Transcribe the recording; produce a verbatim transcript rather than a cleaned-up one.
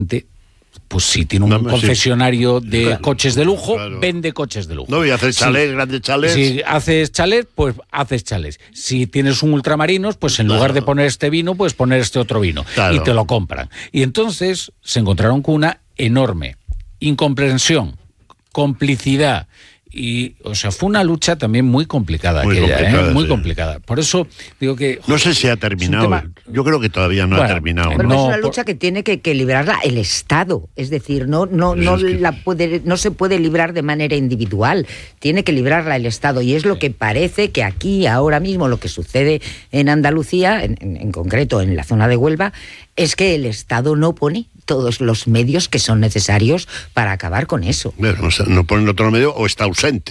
Pues si tiene un no, concesionario sí. de claro, coches de lujo, claro. vende coches de lujo. No, y haces chalés, sí. grandes chalés. Si haces chalés, pues haces chalés. Si tienes un ultramarinos, pues en claro. lugar de poner este vino, puedes poner este otro vino. Claro. Y te lo compran. Y entonces se encontraron con una enorme incomprensión, complicidad. Y, o sea, fue una lucha también muy complicada muy aquella, complicada, ¿eh? Muy sí. complicada. Por eso digo que... Joder, no sé si ha terminado. Tema... Yo creo que todavía no bueno, ha terminado. Pero ¿no? es una lucha que tiene que, que librarla el Estado. Es decir, no, no, no, es que... la puede, no se puede librar de manera individual. Tiene que librarla el Estado. Y es lo sí. que parece que aquí, ahora mismo, lo que sucede en Andalucía, en, en, en concreto en la zona de Huelva, es que el Estado no pone todos los medios que son necesarios para acabar con eso. Bueno, no pone otro medio o está ausente.